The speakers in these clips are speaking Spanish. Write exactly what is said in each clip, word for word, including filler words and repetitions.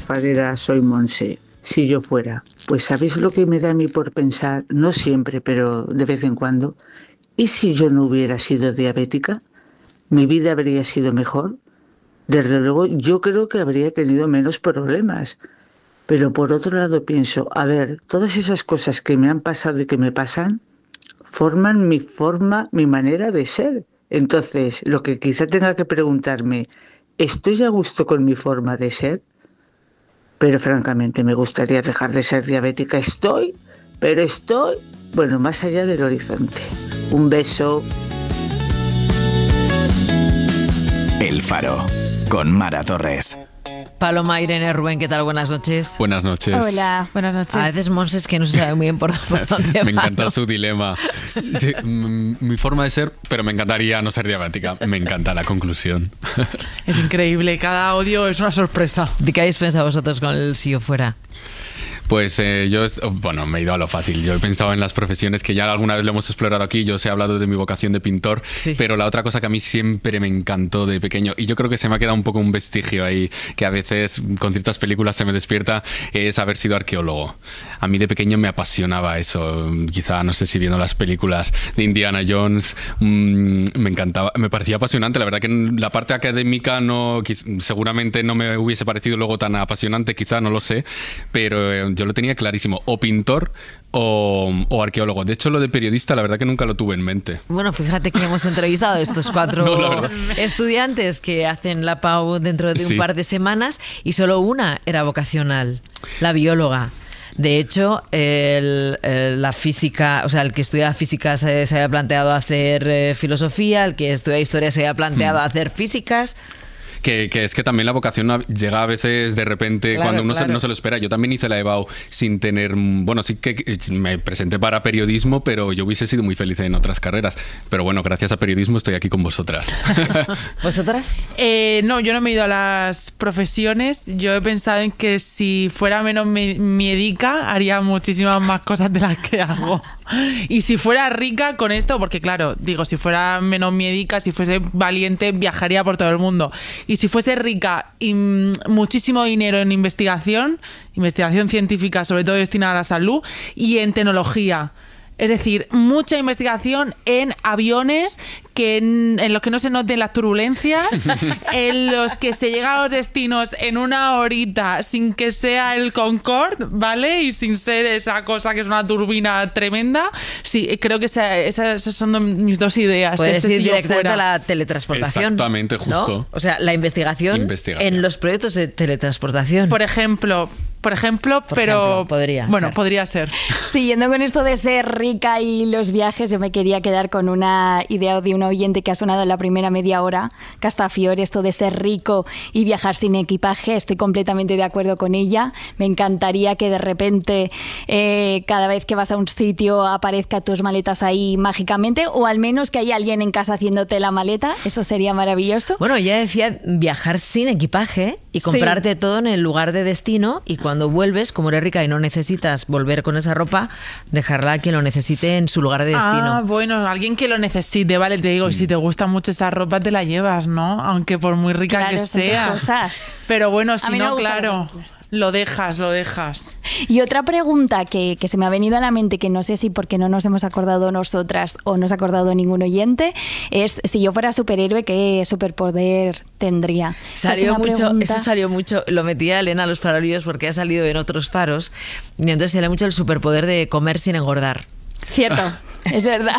farera soy Monse. Si yo fuera, pues ¿sabéis lo que me da a mí por pensar? No siempre, pero de vez en cuando. ¿Y si yo no hubiera sido diabética? ¿Mi vida habría sido mejor? Desde luego, yo creo que habría tenido menos problemas. Pero por otro lado pienso, a ver, todas esas cosas que me han pasado y que me pasan, forman mi forma, mi manera de ser. Entonces, lo que quizá tenga que preguntarme, ¿estoy a gusto con mi forma de ser? Pero francamente me gustaría dejar de ser diabética. Estoy, pero estoy, bueno, más allá del horizonte. Un beso. El Faro, con Mara Torres. Paloma, Irene, Rubén, ¿qué tal? Buenas noches. Buenas noches. Hola, buenas noches. A veces Monse es que no se sabe muy bien por, por dónde Me va, encanta ¿no? su dilema. Sí, m- mi forma de ser, pero me encantaría no ser diabética. Me encanta la conclusión. Es increíble, cada audio es una sorpresa. ¿De qué habéis pensado vosotros con el si yo fuera? Pues eh, yo, bueno, me he ido a lo fácil. Yo he pensado en las profesiones que ya alguna vez lo hemos explorado aquí. Yo os he hablado de mi vocación de pintor, Sí. pero la otra cosa que a mí siempre me encantó de pequeño, y yo creo que se me ha quedado un poco un vestigio ahí, que a veces con ciertas películas se me despierta, es haber sido arqueólogo. A mí de pequeño me apasionaba eso. Quizá, no sé si viendo las películas de Indiana Jones, mmm, me encantaba, me parecía apasionante. La verdad que en la parte académica no, quiz- seguramente no me hubiese parecido luego tan apasionante, quizá, no lo sé, pero eh, yo lo tenía clarísimo, o pintor o, o arqueólogo. De hecho, lo de periodista, la verdad que nunca lo tuve en mente. Bueno, fíjate que hemos entrevistado a estos cuatro No, la verdad. estudiantes que hacen la P A U dentro de un Sí. par de semanas y solo una era vocacional, la bióloga. De hecho, el, el- la física, o sea, el que estudia física se, se había planteado hacer eh, filosofía, el que estudia historia se había planteado Hmm. hacer físicas. Que, que es que también la vocación a- llega a veces de repente Claro, cuando uno se- claro. no se lo espera. Yo también hice la EBAU sin tener... Bueno, sí que que me presenté para periodismo, pero yo hubiese sido muy feliz en otras carreras. Pero bueno, gracias a periodismo estoy aquí con vosotras. ¿Vosotras? Eh, no, yo no me he ido a las profesiones. Yo he pensado en que si fuera menos me- miedica, haría muchísimas más cosas de las que hago. Y si fuera rica con esto, porque claro, digo, si fuera menos miedica, si fuese valiente, viajaría por todo el mundo. Y si fuese rica y mm, muchísimo dinero en investigación, investigación científica, sobre todo destinada a la salud, y en tecnología. Es decir, mucha investigación en aviones que en, en los que no se noten las turbulencias, en los que se llega a los destinos en una horita sin que sea el Concorde, ¿vale? Y sin ser esa cosa que es una turbina tremenda. Sí, creo que esa, esas son mis dos ideas. de Puedes este ir si yo directamente fuera. a la teletransportación. Exactamente, justo. ¿no? O sea, la investigación, Investigación. en los proyectos de teletransportación. Por ejemplo, por ejemplo, Por pero... ejemplo, podría Bueno, ser. podría ser. Siguiendo con esto de ser rica y los viajes, yo me quería quedar con una idea de un oyente que ha sonado en la primera media hora, Castafiore, esto de ser rico y viajar sin equipaje. Estoy completamente de acuerdo con ella. Me encantaría que de repente eh, cada vez que vas a un sitio aparezca tus maletas ahí mágicamente, o al menos que haya alguien en casa haciéndote la maleta. Eso sería maravilloso. Bueno, ya decía viajar sin equipaje y comprarte Sí. todo en el lugar de destino, y cuando vuelves, como eres rica y no necesitas volver con esa ropa, dejarla a quien lo necesite en su lugar de destino. Ah, bueno, alguien que lo necesite, vale, te digo, si te gusta mucho esa ropa te la llevas, ¿no? Aunque por muy rica Claro, que son dos seas. cosas. Pero bueno, A si mí no me no, gustan claro, las películas. lo dejas, lo dejas. Y otra pregunta que, que se me ha venido a la mente, que no sé si porque no nos hemos acordado nosotras o no se ha acordado ningún oyente, es si yo fuera superhéroe, ¿qué superpoder tendría? Esa es Salió una mucho, pregunta. eso salió mucho, lo metía Elena a los farolillos porque ha salido en otros faros, y entonces sale mucho el superpoder de comer sin engordar. Cierto, es verdad.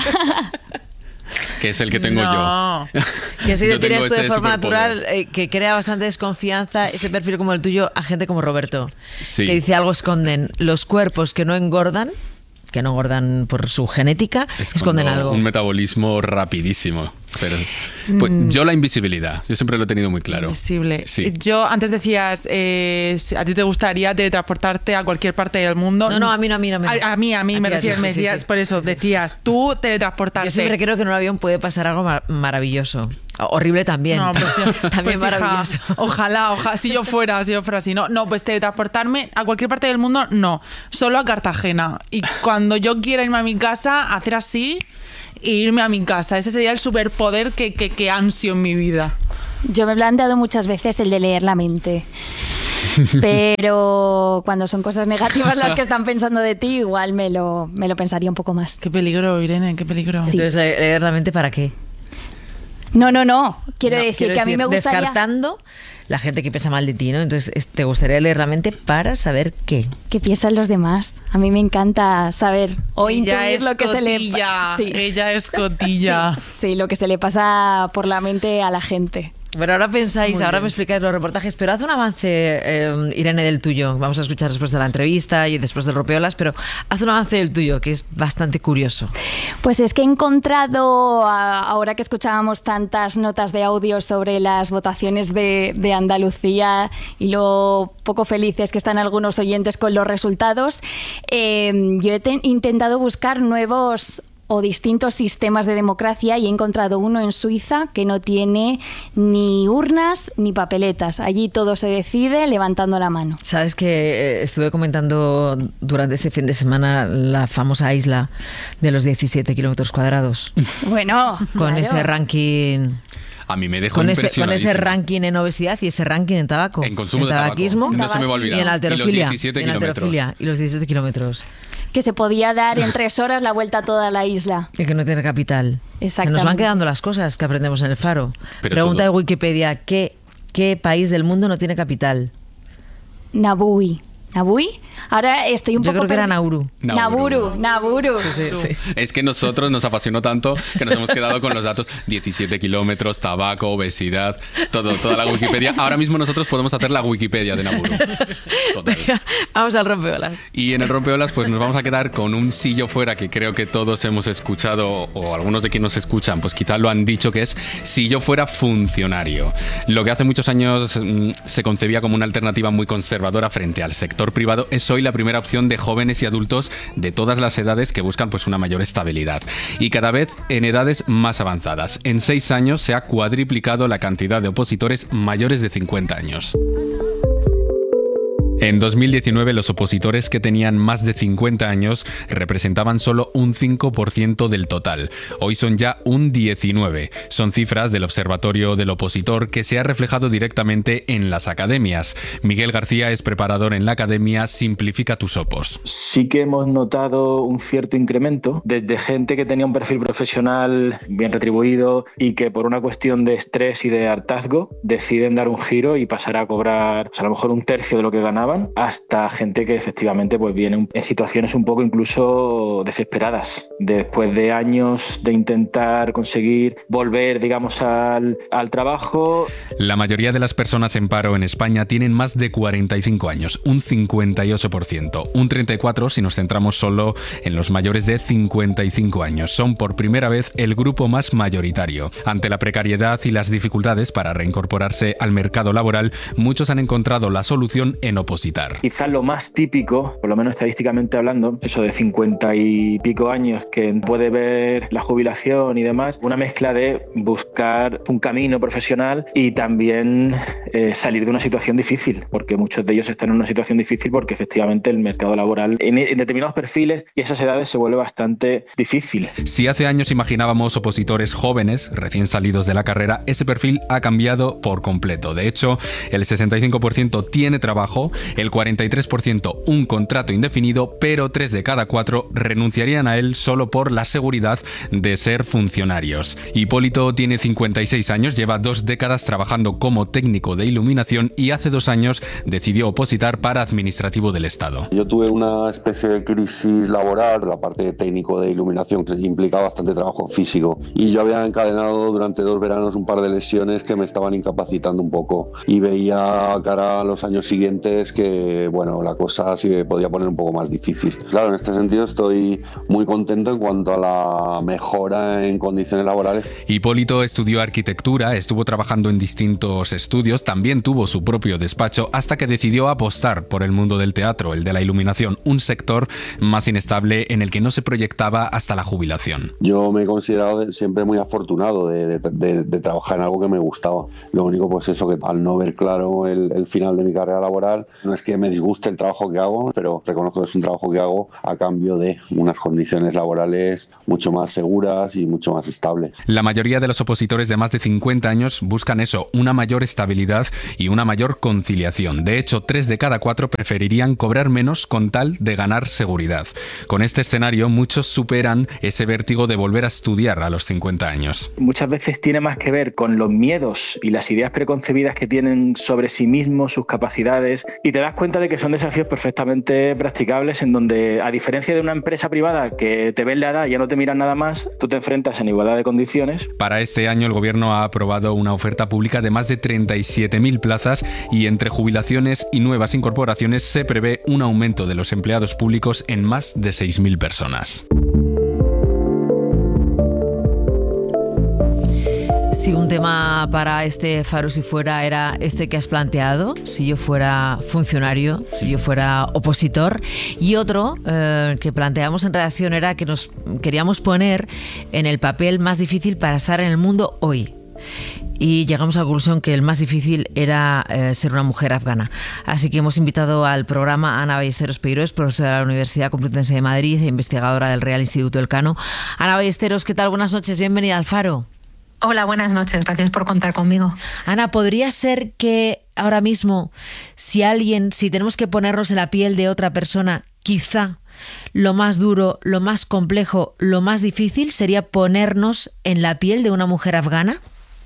Que es el que tengo No. yo. Que así Yo le tienes tengo tú de ese forma superpoder. natural, eh, que crea bastante desconfianza, ese perfil como el tuyo, a gente como Roberto, Sí. que dice algo esconden. Los cuerpos que no engordan, que no engordan por su genética, Es esconden cuando algo. un metabolismo rapidísimo. Pero, pues, yo la invisibilidad, yo siempre lo he tenido muy claro. Invisible. Sí. Yo antes decías, eh, si a ti te gustaría teletransportarte a cualquier parte del mundo. No, no, a mí no, a mí no. A, mí. A, a mí, a mí A me ti, a ti, refieres, me sí, sí, decías, sí. por eso decías, tú teletransportarte. Yo siempre creo que en un avión puede pasar algo mar- maravilloso. Horrible también. No, pues, yo- también pues, hija, maravilloso. ojalá, ojalá, si yo fuera, si yo fuera así. No, no, pues teletransportarme a cualquier parte del mundo, no. Solo a Cartagena. Y cuando yo quiera irme a mi casa, hacer así e irme a mi casa. Ese sería el superpoder que, que, que ansio en mi vida. Yo me he planteado muchas veces el de leer la mente. Pero cuando son cosas negativas las que están pensando de ti, igual me lo, me lo pensaría un poco más. Qué peligro, Irene, qué peligro. Sí. Entonces, ¿leer la mente para qué? No, no, no. Quiero No, decir quiero que a mí decir, me gustaría... descartando la gente que piensa mal de ti, ¿no? Entonces, es- ¿te gustaría leer la mente para saber qué? ¿Qué piensan los demás? A mí me encanta saber o Ella intuir es lo que se le... cotilla, Sí. ella es cotilla. Sí, sí, lo que se le pasa por la mente a la gente. Bueno, ahora pensáis, Muy ahora bien. me explicáis los reportajes, pero haz un avance, eh, Irene, del tuyo. Vamos a escuchar después de la entrevista y después del Rompeolas, pero haz un avance del tuyo, que es bastante curioso. Pues es que he encontrado, a- ahora que escuchábamos tantas notas de audio sobre las votaciones de, de Andalucía y lo poco felices que están algunos oyentes con los resultados, eh, yo he te- intentado buscar nuevos o distintos sistemas de democracia y he encontrado uno en Suiza que no tiene ni urnas ni papeletas. Allí todo se decide levantando la mano. Sabes que eh, estuve comentando durante ese fin de semana la famosa isla de los diecisiete kilómetros cuadrados, Bueno, con claro. ese ranking... A mí me dejó Con ese, con ese impresionadísimo. ranking en obesidad y ese ranking en tabaco. En consumo de tabaquismo tabaco. No se me va a olvidar. y en alterofilia. Y los diecisiete y en kilómetros. alterofilia y los diecisiete kilómetros. Que se podía dar en tres horas la vuelta a toda la isla. Y que no tiene capital. Se nos van Exactamente. quedando las cosas que aprendemos en el Faro. Pero Pregunta todo- de Wikipedia, ¿qué, ¿qué país del mundo no tiene capital? Nabui. ¿Nabui? Ahora estoy un Yo poco... creo que era per- Nauru. Naburu. Naburu. Sí, sí. Es que nosotros nos apasionó tanto que nos hemos quedado con los datos diecisiete kilómetros, tabaco, obesidad, todo, toda la Wikipedia. Ahora mismo nosotros podemos hacer la Wikipedia de Nauru. Total. Vamos al rompeolas. Y en el rompeolas pues nos vamos a quedar con un sillo fuera que creo que todos hemos escuchado o algunos de quienes nos escuchan pues quizás lo han dicho, que es si yo fuera funcionario. Lo que hace muchos años mm, se concebía como una alternativa muy conservadora frente al sector privado es hoy la primera opción de jóvenes y adultos de todas las edades que buscan pues una mayor estabilidad y cada vez en edades más avanzadas. En seis años se ha cuadriplicado la cantidad de opositores mayores de cincuenta años. En dos mil diecinueve, los opositores que tenían más de cincuenta años representaban solo un cinco por ciento del total. Hoy son ya un diecinueve por ciento. Son cifras del Observatorio del Opositor que se ha reflejado directamente en las academias. Miguel García es preparador en la academia Simplifica tus Opos. Sí que hemos notado un cierto incremento desde gente que tenía un perfil profesional bien retribuido y que por una cuestión de estrés y de hartazgo deciden dar un giro y pasar a cobrar pues, a lo mejor un tercio de lo que ganaban, hasta gente que efectivamente pues viene en situaciones un poco incluso desesperadas. Después de años de intentar conseguir volver, digamos, al, al trabajo. La mayoría de las personas en paro en España tienen más de cuarenta y cinco años, un cincuenta y ocho por ciento. Un treinta y cuatro por ciento si nos centramos solo en los mayores de cincuenta y cinco años. Son por primera vez el grupo más mayoritario. Ante la precariedad y las dificultades para reincorporarse al mercado laboral, muchos han encontrado la solución en opositar. Quizás lo más típico, por lo menos estadísticamente hablando, eso de cincuenta y pico años que puede ver la jubilación y demás, una mezcla de buscar un camino profesional y también eh, salir de una situación difícil, porque muchos de ellos están en una situación difícil porque efectivamente el mercado laboral en, en determinados perfiles y esas edades se vuelve bastante difícil. Si hace años imaginábamos opositores jóvenes, recién salidos de la carrera, ese perfil ha cambiado por completo. De hecho, el sesenta y cinco por ciento tiene trabajo, el cuarenta y tres por ciento un contrato indefinido, pero tres de cada cuatro renunciarían a él solo por la seguridad de ser funcionarios. Hipólito tiene cincuenta y seis años, lleva dos décadas trabajando como técnico de iluminación y hace dos años decidió opositar para administrativo del Estado. Yo tuve una especie de crisis laboral, la parte de técnico de iluminación, que implicaba bastante trabajo físico, y yo había encadenado durante dos veranos un par de lesiones que me estaban incapacitando un poco y veía cara a los años siguientes que, bueno, la cosa sí podía poner un poco más difícil. Claro, en este sentido estoy muy contento en cuanto a la mejora en condiciones laborales. Hipólito estudió arquitectura, estuvo trabajando en distintos estudios, también tuvo su propio despacho, hasta que decidió apostar por el mundo del teatro, el de la iluminación, un sector más inestable en el que no se proyectaba hasta la jubilación. Yo me he considerado siempre muy afortunado de, de, de, de trabajar en algo que me gustaba. Lo único, pues eso, que al no ver claro el, el final de mi carrera laboral, No es que me disguste el trabajo que hago, pero reconozco que es un trabajo que hago a cambio de unas condiciones laborales mucho más seguras y mucho más estables. La mayoría de los opositores de más de cincuenta años buscan eso, una mayor estabilidad y una mayor conciliación. De hecho, tres de cada cuatro preferirían cobrar menos con tal de ganar seguridad. Con este escenario, muchos superan ese vértigo de volver a estudiar a los cincuenta años. Muchas veces tiene más que ver con los miedos y las ideas preconcebidas que tienen sobre sí mismos, sus capacidades, y te das cuenta de que son desafíos perfectamente practicables en donde, a diferencia de una empresa privada que te ven la edad y ya no te miran nada más, tú te enfrentas en igualdad de condiciones. Para este año el gobierno ha aprobado una oferta pública de más de treinta y siete mil plazas y entre jubilaciones y nuevas incorporaciones se prevé un aumento de los empleados públicos en más de seis mil personas. Si un tema para este Faro Si Fuera era este que has planteado, si yo fuera funcionario, si yo fuera opositor, y otro eh, que planteamos en redacción era que nos queríamos poner en el papel más difícil para estar en el mundo hoy. Y llegamos a la conclusión que el más difícil era eh, ser una mujer afgana. Así que hemos invitado al programa a Ana Ballesteros Peirós, profesora de la Universidad Complutense de Madrid e investigadora del Real Instituto Elcano. Ana Ballesteros, ¿qué tal? Buenas noches, bienvenida al Faro. Hola, buenas noches. Gracias por contar conmigo. Ana, ¿podría ser que ahora mismo, si alguien, si tenemos que ponernos en la piel de otra persona, quizá lo más duro, lo más complejo, lo más difícil sería ponernos en la piel de una mujer afgana?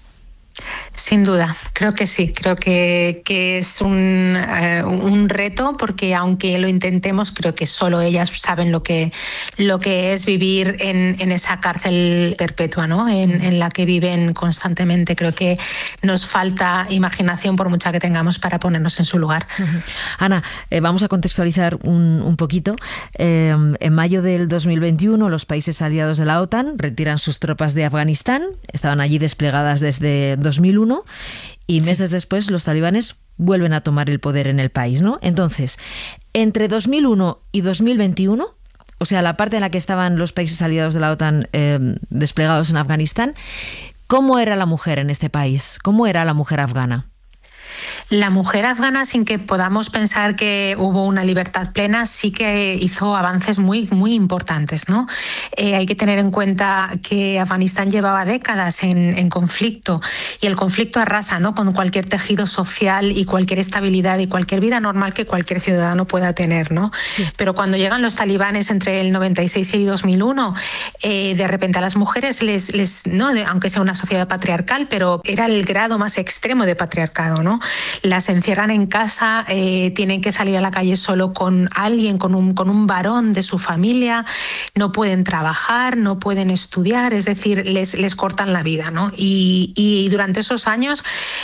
Sin duda, creo que sí, creo que, que es un, eh, un reto, porque aunque lo intentemos, creo que solo ellas saben lo que, lo que es vivir en, en esa cárcel perpetua, ¿no? en, en la que viven constantemente. Creo que nos falta imaginación, por mucha que tengamos, para ponernos en su lugar. Uh-huh. Ana, eh, vamos a contextualizar un, un poquito. Eh, en mayo del dos mil veintiuno, los países aliados de la OTAN retiran sus tropas de Afganistán. Estaban allí desplegadas desde dos mil uno y meses sí. después los talibanes vuelven a tomar el poder en el país, ¿no? Entonces, entre dos mil uno y dos mil veintiuno, o sea, la parte en la que estaban los países aliados de la OTAN eh, desplegados en Afganistán, ¿cómo era la mujer en este país? ¿Cómo era la mujer afgana? La mujer afgana, sin que podamos pensar que hubo una libertad plena, sí que hizo avances muy, muy importantes, ¿no? Eh, hay que tener en cuenta que Afganistán llevaba décadas en, en conflicto, y el conflicto arrasa, ¿no?, con cualquier tejido social y cualquier estabilidad y cualquier vida normal que cualquier ciudadano pueda tener, ¿no? Sí. Pero cuando llegan los talibanes entre el noventa y seis y dos mil uno, eh, de repente a las mujeres les, les no, de, aunque sea una sociedad patriarcal, pero era el grado más extremo de patriarcado, ¿no? Las encierran en casa, eh, tienen que salir a la calle solo con alguien, con un, con un varón de su familia, no pueden trabajar, no pueden estudiar, es decir, les, les cortan la vida, ¿no? Y, y durante esos años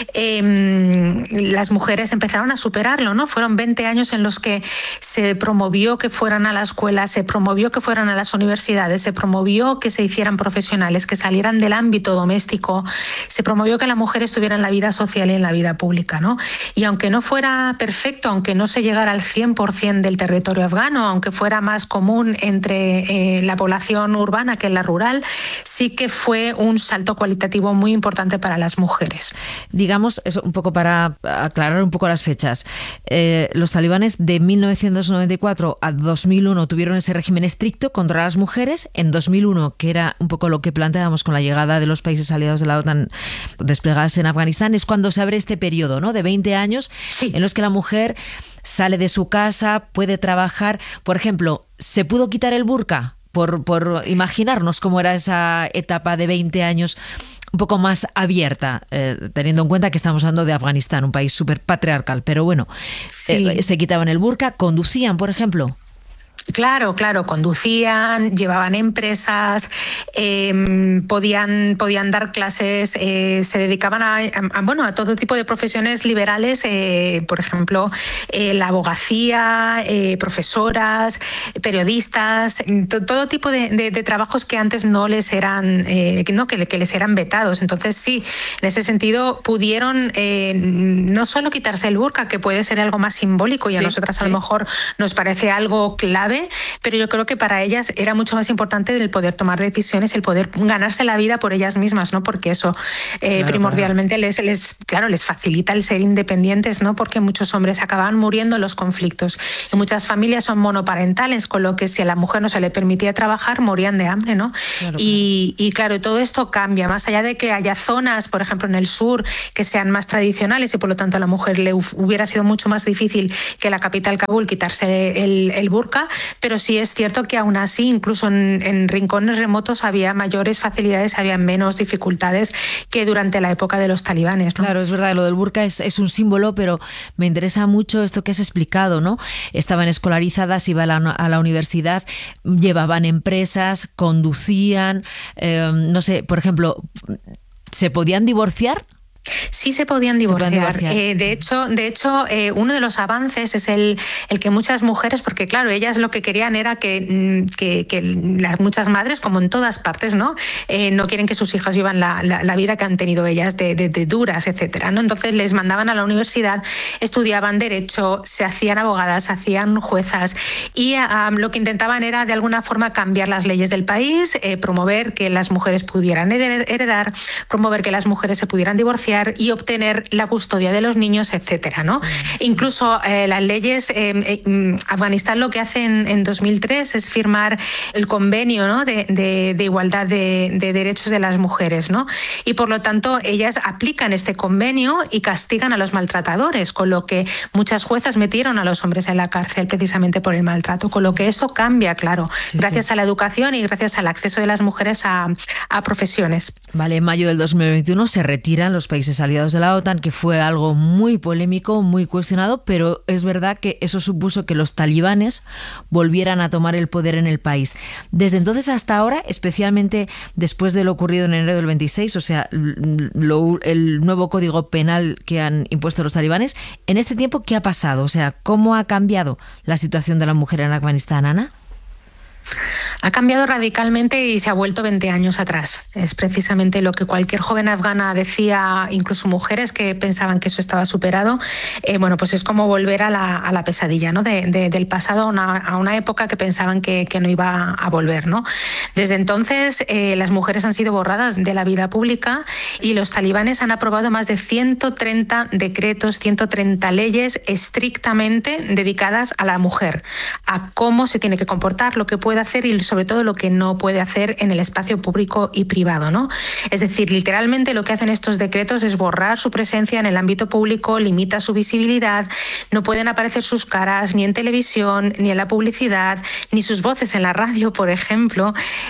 eh, las mujeres empezaron a superarlo, ¿no? Fueron veinte años en los que se promovió que fueran a la escuela, se promovió que fueran a las universidades, se promovió que se hicieran profesionales, que salieran del ámbito doméstico, se promovió que la mujer estuviera en la vida social y en la vida pública, ¿no? Y aunque no fuera perfecto, aunque no se llegara al cien por ciento del territorio afgano, aunque fuera más común entre eh, la población urbana que en la rural, sí que fue un salto cualitativo muy importante para las mujeres. Digamos, eso un poco para aclarar un poco las fechas. Eh, los talibanes de mil novecientos noventa y cuatro a dos mil uno tuvieron ese régimen estricto contra las mujeres. En dos mil uno, que era un poco lo que planteábamos con la llegada de los países aliados de la OTAN desplegados en Afganistán, es cuando se abre este periodo, ¿no?, de veinte años, sí, en los que la mujer sale de su casa, puede trabajar. Por ejemplo, ¿se pudo quitar el burka? Por, por imaginarnos cómo era esa etapa de veinte años un poco más abierta, eh, teniendo en cuenta que estamos hablando de Afganistán, un país súper patriarcal. Pero bueno, sí. eh, se quitaban el burka, conducían, por ejemplo. Claro, claro, conducían, llevaban empresas, eh, podían, podían dar clases, eh, se dedicaban a, a, bueno, a todo tipo de profesiones liberales, eh, por ejemplo, eh, la abogacía, eh, profesoras, periodistas, to, todo tipo de, de, de trabajos que antes no les eran, eh, no, que, que les eran vetados. Entonces sí, en ese sentido pudieron eh, no solo quitarse el burka, que puede ser algo más simbólico y sí, a nosotras sí. a lo mejor nos parece algo clave, clave, pero yo creo que para ellas era mucho más importante el poder tomar decisiones, el poder ganarse la vida por ellas mismas, ¿no? Porque eso eh, claro, primordialmente claro. Les, les, claro, les facilita el ser independientes, ¿no? Porque muchos hombres acababan muriendo en los conflictos. Sí. Y muchas familias son monoparentales, con lo que si a la mujer no se le permitía trabajar, morían de hambre, ¿no? Claro, y, claro. y claro, todo esto cambia, más allá de que haya zonas, por ejemplo, en el sur, que sean más tradicionales y por lo tanto a la mujer le hubiera sido mucho más difícil que la capital Kabul quitarse el, el burka, pero sí es cierto que aún así, incluso en, en rincones remotos había mayores facilidades, había menos dificultades que durante la época de los talibanes, ¿no? Claro, es verdad, lo del burka es, es un símbolo, pero me interesa mucho esto que has explicado, ¿no? Estaban escolarizadas, iban a la, a la universidad, llevaban empresas, conducían, eh, no sé, por ejemplo, ¿se podían divorciar? Sí se podían divorciar. Se divorciar. Eh, de hecho, de hecho eh, uno de los avances es el, el que muchas mujeres, porque claro, ellas lo que querían era que, que, que las muchas madres, como en todas partes, ¿no? Eh, no quieren que sus hijas vivan la, la, la vida que han tenido ellas de, de, de duras, etcétera, ¿no? Entonces les mandaban a la universidad, estudiaban derecho, se hacían abogadas, se hacían juezas y um, lo que intentaban era de alguna forma cambiar las leyes del país, eh, promover que las mujeres pudieran heredar, promover que las mujeres se pudieran divorciar y obtener la custodia de los niños, etcétera, ¿no? Incluso eh, las leyes, eh, eh, Afganistán lo que hace en, en dos mil tres es firmar el convenio, ¿no? de, de, de igualdad de, de derechos de las mujeres, ¿no? Y por lo tanto ellas aplican este convenio y castigan a los maltratadores, con lo que muchas juezas metieron a los hombres en la cárcel precisamente por el maltrato, con lo que eso cambia, claro, sí, gracias sí. a la educación y gracias al acceso de las mujeres a, a profesiones. Vale, en mayo del dos mil veintiuno se retiran los países aliados de la OTAN, que fue algo muy polémico, muy cuestionado, pero es verdad que eso supuso que los talibanes volvieran a tomar el poder en el país. Desde entonces hasta ahora, especialmente después de lo ocurrido en enero del veintiséis, o sea, lo, el nuevo código penal que han impuesto los talibanes, en este tiempo, ¿qué ha pasado? O sea, ¿cómo ha cambiado la situación de la mujer en Afganistán, Ana? Ha cambiado radicalmente y se ha vuelto veinte años atrás. Es precisamente lo que cualquier joven afgana decía, incluso mujeres que pensaban que eso estaba superado. Eh, bueno, pues es como volver a la, a la pesadilla, ¿no? de, de, del pasado a una, a una época que pensaban que, que no iba a volver, ¿no? Desde entonces, eh, las mujeres han sido borradas de la vida pública y los talibanes han aprobado más de ciento treinta decretos, ciento treinta leyes estrictamente dedicadas a la mujer, a cómo se tiene que comportar, lo que puede hacer y sobre todo lo que no puede hacer en el espacio público y privado, ¿no? Es decir, literalmente lo que hacen estos decretos es borrar su presencia en el ámbito público, limita su visibilidad, no pueden aparecer sus caras ni en televisión, ni en la publicidad, ni sus voces en la radio, por ejemplo,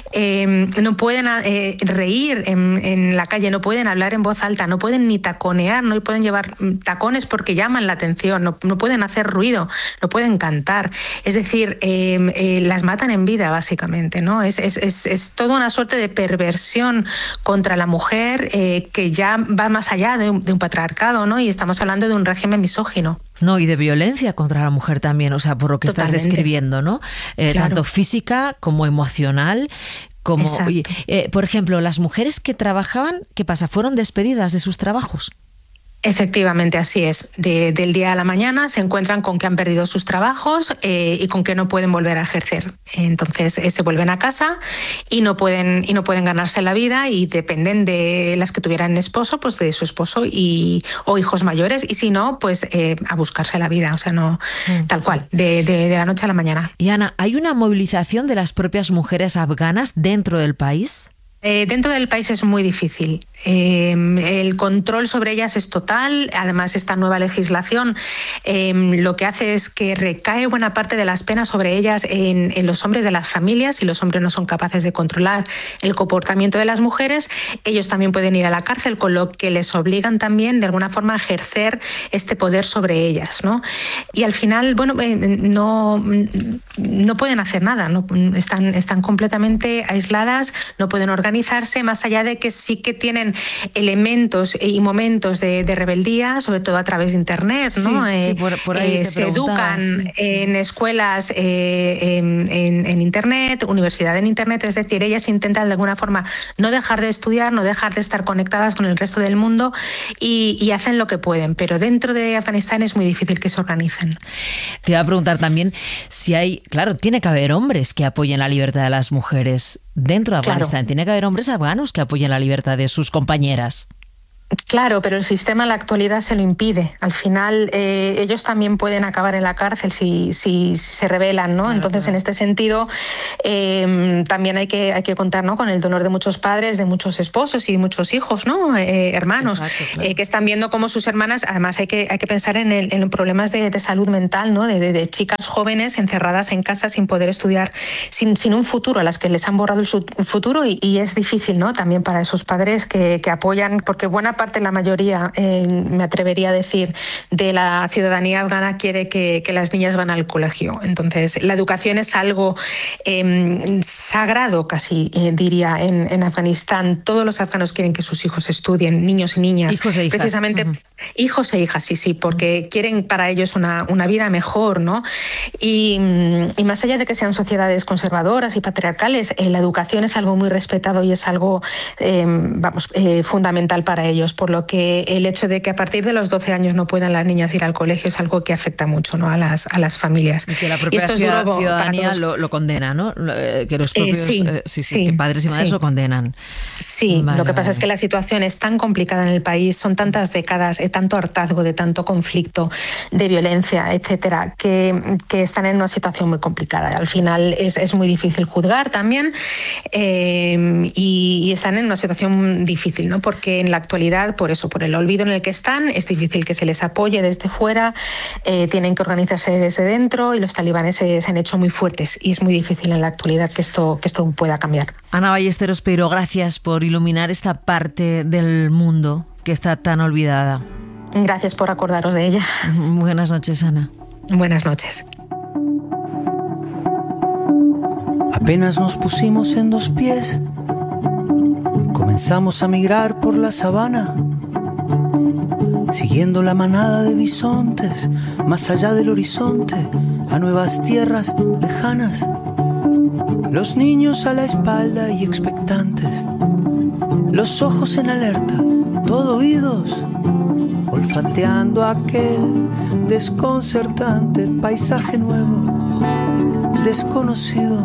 eh, no pueden eh, reír en, en la calle, no pueden hablar en voz alta, no pueden ni taconear, no pueden llevar tacones porque llaman la atención, no, no pueden hacer ruido, no pueden cantar, es decir, eh, eh, las matan en vida, básicamente, ¿no? Es, es, es, es toda una suerte de perversión contra la mujer eh, que ya va más allá de un, de un patriarcado, ¿no? Y estamos hablando de un régimen misógino. No, y de violencia contra la mujer también, o sea, por lo que Totalmente. Estás describiendo, ¿no? Eh, claro. Tanto física como emocional. Como, oye, eh, por ejemplo, las mujeres que trabajaban, ¿qué pasa? ¿Fueron despedidas de sus trabajos? Efectivamente, así es. De, del día a la mañana se encuentran con que han perdido sus trabajos eh, y con que no pueden volver a ejercer. Entonces eh, se vuelven a casa y no pueden y no pueden ganarse la vida y dependen de las que tuvieran esposo, pues de su esposo y o hijos mayores y si no, pues eh, a buscarse la vida. O sea, no mm. tal cual, de, de, de la noche a la mañana. Y Ana, ¿hay una movilización de las propias mujeres afganas dentro del país? Eh, dentro del país es muy difícil. Eh, el control sobre ellas es total. Además, esta nueva legislación eh, lo que hace es que recae buena parte de las penas sobre ellas en, en los hombres de las familias. Si los hombres no son capaces de controlar el comportamiento de las mujeres, ellos también pueden ir a la cárcel, con lo que les obligan también de alguna forma a ejercer este poder sobre ellas, ¿no? Y al final, bueno, eh, no, no pueden hacer nada, no, están, están completamente aisladas, no pueden organizar organizarse, más allá de que sí que tienen elementos y momentos de, de rebeldía, sobre todo a través de Internet, ¿no? Sí, eh, sí, por, por ahí eh, se educan sí, sí. en escuelas eh, en, en, en Internet, universidad en Internet, es decir, ellas intentan de alguna forma no dejar de estudiar, no dejar de estar conectadas con el resto del mundo y, y hacen lo que pueden, pero dentro de Afganistán es muy difícil que se organicen. Te iba a preguntar también si hay, claro, tiene que haber hombres que apoyen la libertad de las mujeres dentro de Afganistán, claro. Tiene que haber hombres afganos que apoyen la libertad de sus compañeras. Claro, pero el sistema en la actualidad se lo impide. Al final, eh, ellos también pueden acabar en la cárcel si, si, si se rebelan, ¿no? Claro, Entonces, claro. en este sentido, eh, también hay que, hay que contar, ¿no?, con el dolor de muchos padres, de muchos esposos y de muchos hijos, ¿no? Eh, hermanos, Exacto, claro. eh, que están viendo cómo sus hermanas, además hay que, hay que pensar en, el, en problemas de, de salud mental, ¿no? De, de, de chicas jóvenes encerradas en casa sin poder estudiar, sin, sin un futuro, a las que les han borrado el futuro y, y es difícil, ¿no? También para esos padres que, que apoyan, porque buena parte, la mayoría, eh, me atrevería a decir, de la ciudadanía afgana quiere que, que las niñas van al colegio. Entonces, la educación es algo eh, sagrado, casi eh, diría, en, en Afganistán. Todos los afganos quieren que sus hijos estudien, niños y niñas. Hijos e hijas. Precisamente, uh-huh. hijos e hijas, sí, sí, porque quieren para ellos una, una vida mejor, ¿no? Y, y más allá de que sean sociedades conservadoras y patriarcales, eh, la educación es algo muy respetado y es algo, eh, vamos, eh, fundamental para ellos, por lo que el hecho de que a partir de los doce años no puedan las niñas ir al colegio es algo que afecta mucho, ¿no?, a las a las familias. Y que la propia esto ciudadanía lo, lo condena, ¿no? Que los propios eh, sí, eh, sí, sí, sí, que padres y madres sí. lo condenan. Sí, vale, lo que pasa vale. es que la situación es tan complicada en el país, son tantas décadas, de tanto hartazgo, de tanto conflicto, de violencia, etcétera, que, que están en una situación muy complicada. Al final es, es muy difícil juzgar también eh, y, y están en una situación difícil, ¿no? Porque en la actualidad, por eso, por el olvido en el que están, es difícil que se les apoye desde fuera, eh, tienen que organizarse desde dentro y los talibanes se, se han hecho muy fuertes y es muy difícil en la actualidad que esto, que esto pueda cambiar. Ana Ballesteros Peiro, gracias por iluminar esta parte del mundo que está tan olvidada. Gracias por acordaros de ella. Buenas noches, Ana. Buenas noches. Apenas nos pusimos en dos pies, comenzamos a migrar por la sabana, siguiendo la manada de bisontes, más allá del horizonte, a nuevas tierras lejanas. Los niños a la espalda y expectantes, los ojos en alerta, todo oídos, olfateando aquel desconcertante paisaje nuevo, desconocido.